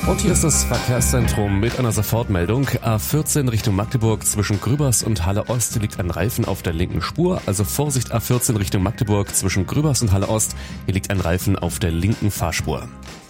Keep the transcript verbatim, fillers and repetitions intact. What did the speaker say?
Und hier ist das Verkehrszentrum mit einer Sofortmeldung. A vierzehn Richtung Magdeburg zwischen Grübers und Halle Ost liegt ein Reifen auf der linken Spur. Also Vorsicht, A vierzehn Richtung Magdeburg zwischen Grübers und Halle Ost. Hier liegt ein Reifen auf der linken Fahrspur.